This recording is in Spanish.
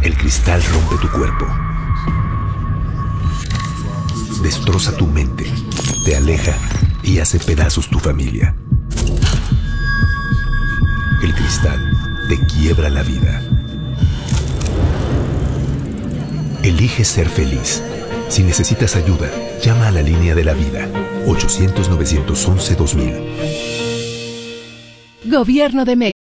El cristal rompe tu cuerpo, destroza tu mente, te aleja y hace pedazos tu familia. El cristal te quiebra la vida. Elige ser feliz. Si necesitas ayuda, llama a la línea de la vida, 800-911-2000. Gobierno de México.